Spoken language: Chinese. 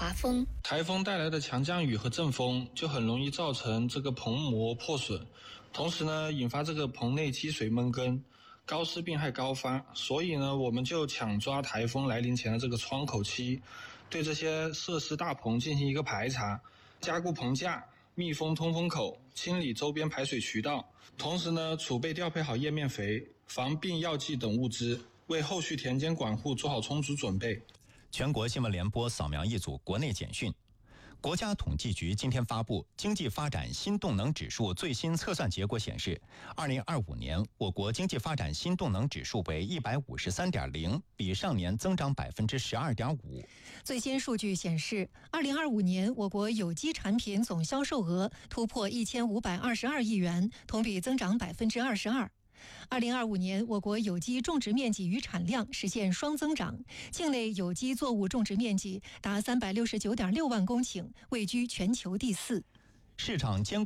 华风。 台风带来的强降雨和阵风就很容易造成这个棚膜破损，同时呢引发这个棚内积水闷根，高湿病害高发。所以呢我们就抢抓台风来临前的这个窗口期，对这些设施大棚进行一个排查，加固棚架，密封通风口，清理周边排水渠道，同时呢储备调配好叶面肥、防病药剂等物资，为后续田间管护做好充足准备。 全国新闻联播扫描一组国内简讯。国家统计局今天发布经济发展新动能指数最新测算结果显示，2025年我国经济发展新动能指数为153.0，比上年增长12.5%。 最新数据显示，2025年我国有机产品总销售额突破1522亿元，同比增长22%。2025年，我国有机种植面积与产量实现双增长，境内有机作物种植面积达369.6万公顷，位居全球第4。 市场监管